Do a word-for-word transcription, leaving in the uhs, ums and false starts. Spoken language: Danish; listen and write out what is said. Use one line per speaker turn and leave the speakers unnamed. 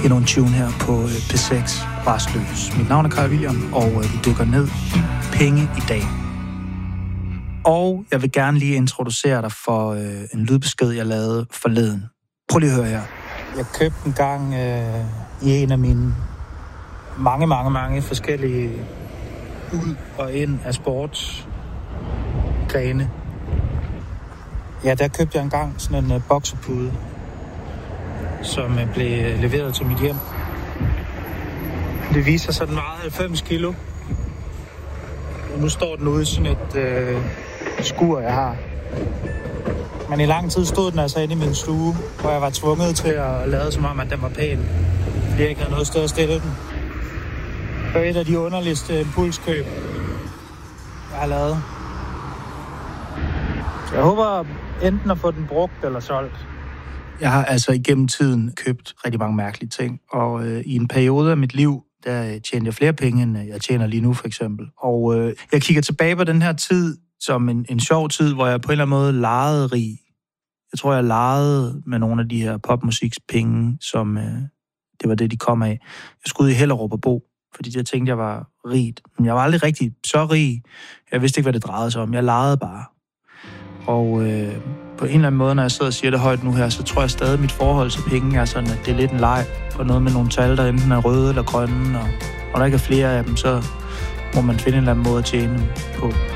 endnu en tune her på P seks Rastløs. Mit navn er Kai William, og vi dykker ned i penge i dag. Og jeg vil gerne lige introducere dig for øh, en lydbesked, jeg lavede forleden. Prøv lige at høre her. Jeg købte en gang øh, i en af mine mange, mange, mange forskellige ud og ind af sportsgrene. Ja, der købte jeg engang sådan en uh, boksepude, som uh, blev leveret til mit hjem. Det viser sig, at den vejede halvfems kilo. Og nu står den ude i sådan et uh, skur, jeg har. Men i lang tid stod den altså inde i min stue, hvor jeg var tvunget til at lade som om, at den var pæn. Fordi jeg ikke havde noget sted at stille den. Det var et af de underligste impulskøb, jeg har lavet. Så jeg håber enten at få den brugt eller solgt. Jeg har altså igennem tiden købt rigtig mange mærkelige ting. Og øh, i en periode af mit liv, der tjente jeg flere penge, end jeg tjener lige nu for eksempel. Og øh, jeg kigger tilbage på den her tid som en, en sjov tid, hvor jeg på en eller anden måde legede rig. Jeg tror, jeg legede med nogle af de her popmusikspenge, som øh, det var det, de kom af. Jeg skulle ud i Hellerup og bo, fordi jeg tænkte, jeg var rigt. Men jeg var aldrig rigtig så rig. Jeg vidste ikke, hvad det drejede sig om. Jeg legede bare. Og øh, på en eller anden måde, når jeg sidder og siger det højt nu her, så tror jeg stadig, at mit forhold til penge er sådan, at det er lidt en leg for noget med nogle tal, der enten er røde eller grønne. Og når der ikke er flere af dem, så må man finde en eller anden måde at tjene på.